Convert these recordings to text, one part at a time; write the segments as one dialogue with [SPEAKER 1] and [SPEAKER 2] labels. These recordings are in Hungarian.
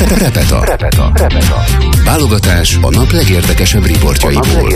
[SPEAKER 1] Repeta. Válogatás a nap legérdekesebb riportjaiból.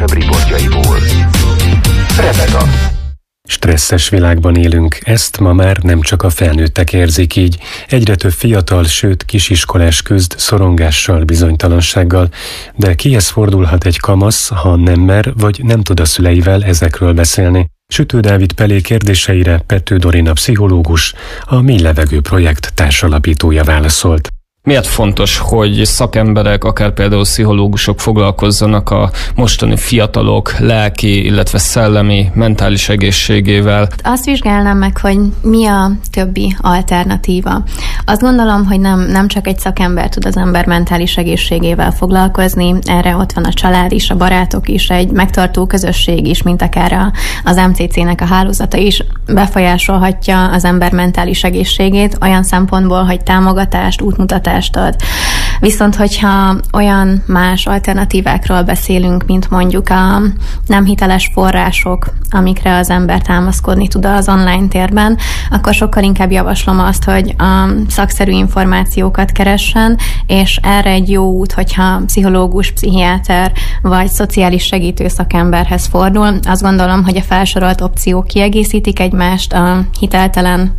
[SPEAKER 1] Repeta.
[SPEAKER 2] Stresszes világban élünk, ezt ma már nem csak a felnőttek érzik így. Egyre több fiatal, sőt kisiskolás küzd szorongással, bizonytalansággal, de kihez fordulhat egy kamasz, ha nem mer, vagy nem tud a szüleivel ezekről beszélni? Sütő Dávid Pelé kérdéseire Pető Dorina pszichológus, a Mély Levegő projekt társalapítója válaszolt.
[SPEAKER 3] Miért fontos, hogy szakemberek, akár például pszichológusok foglalkozzanak a mostani fiatalok lelki, illetve szellemi, mentális egészségével?
[SPEAKER 4] Azt vizsgálnám meg, hogy mi a többi alternatíva. Azt gondolom, hogy nem csak egy szakember tud az ember mentális egészségével foglalkozni, erre ott van a család is, a barátok is, egy megtartó közösség is, mint akár az MCC-nek a hálózata is befolyásolhatja az ember mentális egészségét olyan szempontból, hogy támogatást, útmutatást ad. Viszont, hogyha olyan más alternatívákról beszélünk, mint mondjuk a nem hiteles források, amikre az ember támaszkodni tud az online térben, akkor sokkal inkább javaslom azt, hogy a szakszerű információkat keressen, és erre egy jó út, hogyha pszichológus, pszichiáter vagy szociális segítő szakemberhez fordul. Azt gondolom, hogy a felsorolt opciók kiegészítik egymást, a hiteltelen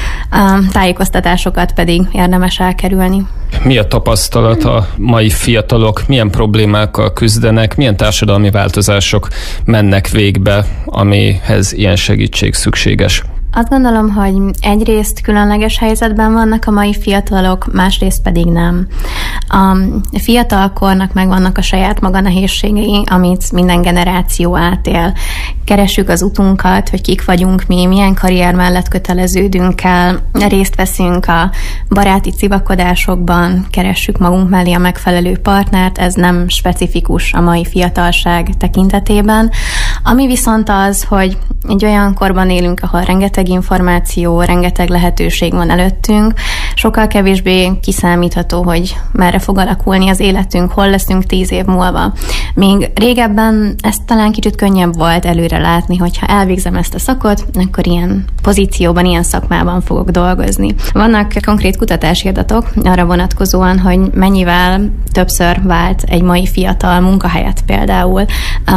[SPEAKER 4] tájékoztatásokat pedig érdemes elkerülni.
[SPEAKER 3] Mi a tapasztalat a mai fiatalok, milyen problémákkal küzdenek, milyen társadalmi változások mennek végbe, amihez ilyen segítség szükséges?
[SPEAKER 4] Azt gondolom, hogy egyrészt különleges helyzetben vannak a mai fiatalok, másrészt pedig nem. A fiatalkornak megvannak a saját maga nehézségei, amit minden generáció átél. Keressük az utunkat, hogy kik vagyunk mi, milyen karrier mellett köteleződünk el, részt veszünk a baráti civakodásokban, keressük magunk mellé a megfelelő partnert, ez nem specifikus a mai fiatalság tekintetében. Ami viszont az, hogy egy olyan korban élünk, ahol rengeteg információ, rengeteg lehetőség van előttünk, sokkal kevésbé kiszámítható, hogy merre fog alakulni az életünk, hol leszünk 10 év múlva. Még régebben ez talán kicsit könnyebb volt előre látni, hogyha elvégzem ezt a szakot, akkor ilyen pozícióban, ilyen szakmában fogok dolgozni. Vannak konkrét kutatási adatok arra vonatkozóan, hogy mennyivel többször vált egy mai fiatal munkahelyet például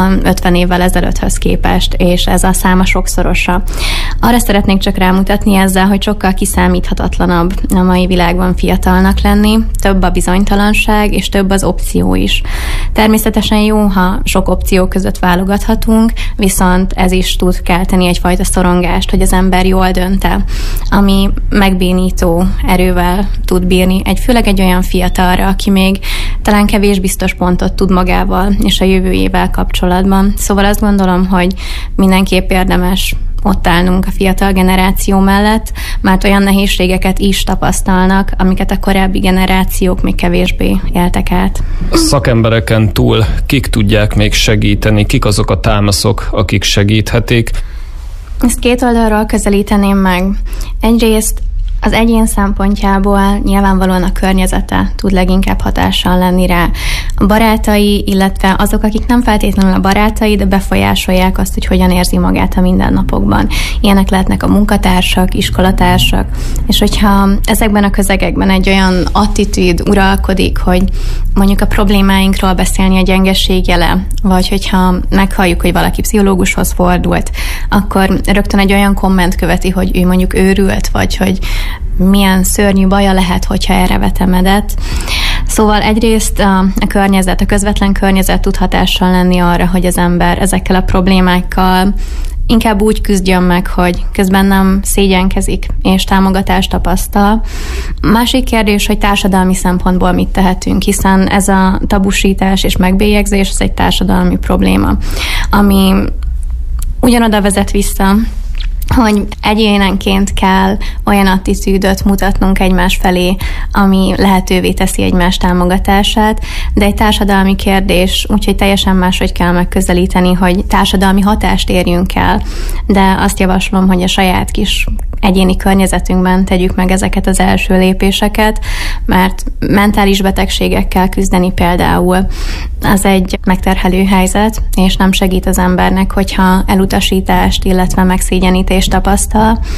[SPEAKER 4] 50 évvel ezelőtthöz képest, és ez a száma sokszorosa. Arra szeretnék csak rámutatni ezzel, hogy sokkal kiszámíthatatlanabb a mai világban fiatalnak lenni, több a bizonytalanság, és több az opció is. Természetesen jó, ha sok opció között válogathatunk, viszont ez is tud kelteni egyfajta szorongást, hogy az ember jól dönt-e, ami megbénító erővel tud bírni, főleg egy olyan fiatalra, aki még talán kevés biztos pontot tud magával és a jövőjével kapcsolatban. Szóval azt gondolom, hogy mindenképp érdemes ott állnunk a fiatal generáció mellett, mert olyan nehézségeket is tapasztalnak, amiket a korábbi generációk még kevésbé éltek át.
[SPEAKER 3] A szakembereken túl kik tudják még segíteni, kik azok a támaszok, akik segíthetik?
[SPEAKER 4] Ezt két oldalról közelíteném meg. Egyrészt az egyén szempontjából nyilvánvalóan a környezete tud leginkább hatással lenni rá. A barátai, illetve azok, akik nem feltétlenül a barátai, de befolyásolják azt, hogy hogyan érzi magát a mindennapokban. Ilyenek lehetnek a munkatársak, iskolatársak, és hogyha ezekben a közegekben egy olyan attitűd uralkodik, hogy mondjuk a problémáinkról beszélni a gyengeség jele, vagy hogyha meghalljuk, hogy valaki pszichológushoz fordult, akkor rögtön egy olyan komment követi, hogy ő mondjuk őrült, vagy hogy milyen szörnyű baja lehet, hogyha erre vetemedett. Szóval egyrészt a környezet, a közvetlen környezet tud hatással lenni arra, hogy az ember ezekkel a problémákkal inkább úgy küzdjön meg, hogy közben nem szégyenkezik és támogatást tapasztal. Másik kérdés, hogy társadalmi szempontból mit tehetünk, hiszen ez a tabusítás és megbélyegzés, ez egy társadalmi probléma, ami ugyanoda vezet vissza, hogy egyénenként kell olyan attitűdöt mutatnunk egymás felé, ami lehetővé teszi egymás támogatását, de egy társadalmi kérdés, úgyhogy teljesen máshogy kell megközelíteni, hogy társadalmi hatást érjünk el, de azt javaslom, hogy a saját kis egyéni környezetünkben tegyük meg ezeket az első lépéseket, mert mentális betegségekkel küzdeni például az egy megterhelő helyzet, és nem segít az embernek, hogyha elutasítást, illetve megszégyenítést tapasztal.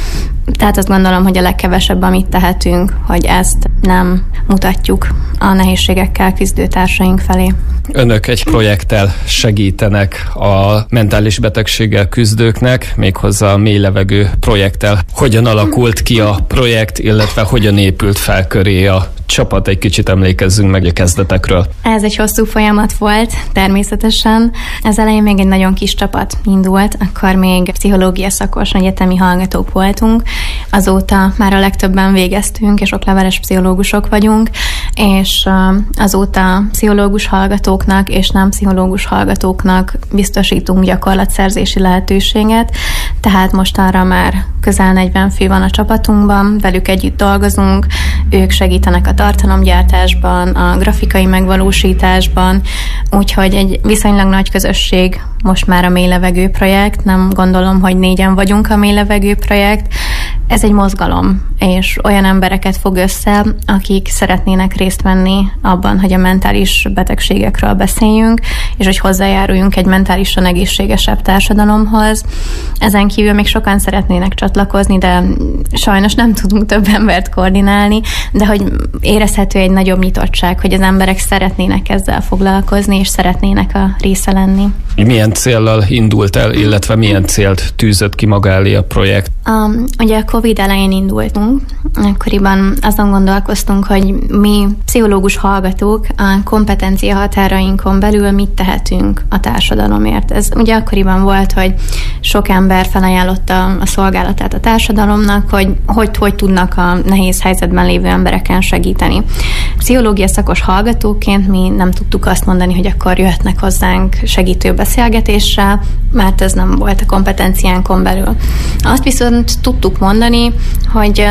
[SPEAKER 4] Tehát azt gondolom, hogy a legkevesebb, amit tehetünk, hogy ezt nem mutatjuk a nehézségekkel küzdő társaink felé.
[SPEAKER 3] Önök egy projekttel segítenek a mentális betegséggel küzdőknek, méghozzá a Mély Levegő projekttel. Hogyan alakult ki a projekt, illetve hogyan épült fel köré a csapat? Egy kicsit emlékezzünk meg a kezdetekről.
[SPEAKER 4] Ez egy hosszú folyamat volt, természetesen. Az elején még egy nagyon kis csapat indult, akkor még pszichológia szakos egyetemi hallgatók voltunk. Azóta már a legtöbben végeztünk, és okleveles pszichológusok vagyunk, és azóta pszichológus hallgatóknak és nem pszichológus hallgatóknak biztosítunk gyakorlatszerzési lehetőséget, tehát mostanra már közel 40 fő van a csapatunkban, velük együtt dolgozunk, ők segítenek a tartalomgyártásban, a grafikai megvalósításban, úgyhogy egy viszonylag nagy közösség most már a Mély Levegő projekt, nem gondolom, hogy 4-en vagyunk a Mély Levegő projekt. Ez egy mozgalom, és olyan embereket fog össze, akik szeretnének részt venni abban, hogy a mentális betegségekről beszéljünk, és hogy hozzájáruljunk egy mentálisan egészségesebb társadalomhoz. Ezen kívül még sokan szeretnének csatlakozni, de sajnos nem tudunk több embert koordinálni, de hogy érezhető egy nagyobb nyitottság, hogy az emberek szeretnének ezzel foglalkozni, és szeretnének a része lenni.
[SPEAKER 3] Milyen céllal indult el, illetve milyen célt tűzött ki maga elé a projekt?
[SPEAKER 4] Ugye a Covid elején indultunk, akkoriban azon gondolkoztunk, hogy mi pszichológus hallgatók a kompetencia határainkon belül mit tehetünk a társadalomért. Ez ugye akkoriban volt, hogy sok ember felajánlotta a szolgálatát a társadalomnak, hogy tudnak a nehéz helyzetben lévő embereken segíteni. Pszichológia szakos hallgatóként mi nem tudtuk azt mondani, hogy akkor jöhetnek hozzánk segítő beszélgetésre, mert ez nem volt a kompetenciánkon belül. Azt viszont tudtuk mondani, hogy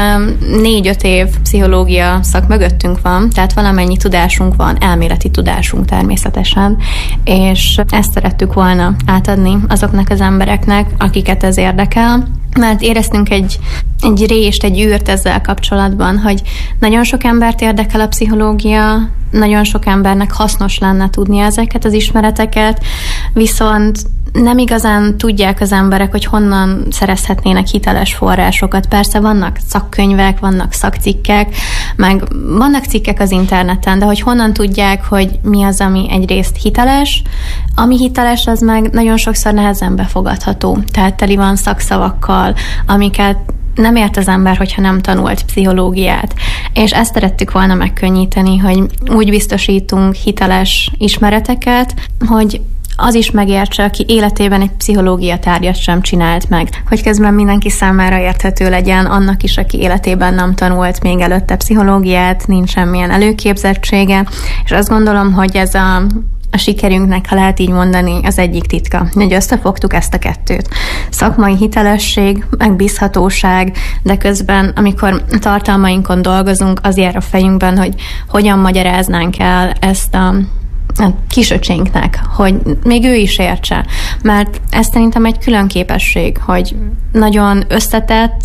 [SPEAKER 4] 4-5 év pszichológia szak mögöttünk van, tehát valamennyi tudásunk van, elméleti tudásunk természetesen, és ezt szerettük volna átadni azoknak az embereknek, akiket ez érdekel, mert éreztünk egy rést, egy űrt ezzel kapcsolatban, hogy nagyon sok embert érdekel a pszichológia, nagyon sok embernek hasznos lenne tudni ezeket az ismereteket, viszont nem igazán tudják az emberek, hogy honnan szerezhetnének hiteles forrásokat. Persze vannak szakkönyvek, vannak szakcikkek, meg vannak cikkek az interneten, de hogy honnan tudják, hogy mi az, ami egyrészt hiteles, ami hiteles, az meg nagyon sokszor nehezen befogadható. Tehát teli van szakszavakkal, amiket nem ért az ember, hogyha nem tanult pszichológiát. És ezt szerettük volna megkönnyíteni, hogy úgy biztosítunk hiteles ismereteket, hogy az is megértse, aki életében egy pszichológia tárgyat sem csinált meg. Hogy közben mindenki számára érthető legyen, annak is, aki életében nem tanult még előtte pszichológiát, nincs semmilyen előképzettsége, és azt gondolom, hogy ez a sikerünknek, ha lehet így mondani, az egyik titka, hogy összefogtuk ezt a kettőt. Szakmai hitelesség, megbízhatóság, de közben, amikor tartalmainkon dolgozunk, az jár a fejünkben, hogy hogyan magyaráznánk el ezt a kisöcsénknek, hogy még ő is értse. Mert ez szerintem egy külön képesség, hogy nagyon összetett,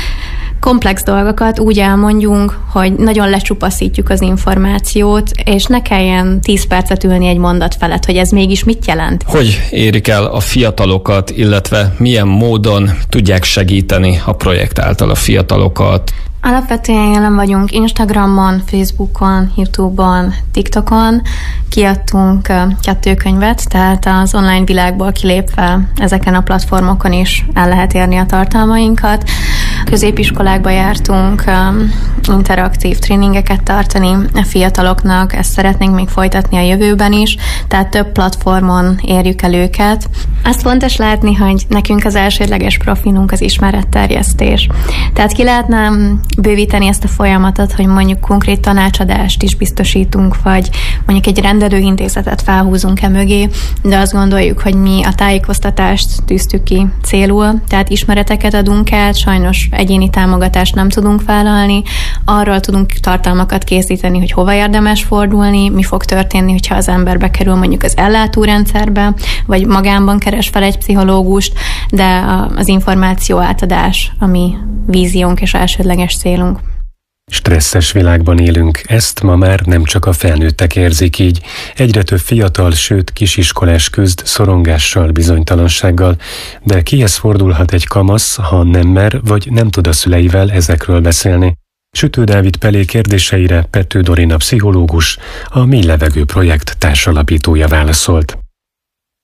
[SPEAKER 4] komplex dolgokat úgy elmondjunk, hogy nagyon lecsupaszítjuk az információt, és ne kelljen 10 percet ülni egy mondat felett, hogy ez mégis mit jelent.
[SPEAKER 3] Hogy érik el a fiatalokat, illetve milyen módon tudják segíteni a projekt által a fiatalokat?
[SPEAKER 4] Alapvetően jelen vagyunk Instagramon, Facebookon, YouTube-on, TikTokon. Kiadtunk 2 könyvet, tehát az online világból kilépve ezeken a platformokon is el lehet érni a tartalmainkat. Középiskolákba jártunk interaktív tréningeket tartani a fiataloknak, ezt szeretnénk még folytatni a jövőben is, tehát több platformon érjük el őket. Azt fontos látni, hogy nekünk az elsődleges profilunk az ismeretterjesztés. Tehát ki lehetne bővíteni ezt a folyamatot, hogy mondjuk konkrét tanácsadást is biztosítunk, vagy mondjuk egy rendelőintézetet felhúzunk mögé, de azt gondoljuk, hogy mi a tájékoztatást tűztük ki célul, tehát ismereteket adunk át, sajnos egyéni támogatást nem tudunk vállalni, arról tudunk tartalmakat készíteni, hogy hova érdemes fordulni, mi fog történni, hogyha az ember bekerül mondjuk az ellátórendszerbe, vagy magánban keres fel egy pszichológust, de az információ átadás, ami víziónk és elsődleges célunk.
[SPEAKER 2] Stresszes világban élünk, ezt ma már nem csak a felnőttek érzik így. Egyre több fiatal, sőt kisiskolás küzd szorongással, bizonytalansággal, de kihez fordulhat egy kamasz, ha nem mer, vagy nem tud a szüleivel ezekről beszélni? Sütő Dávid Pelé kérdéseire Pető Dorina pszichológus, a Mély Levegő projekt társalapítója válaszolt.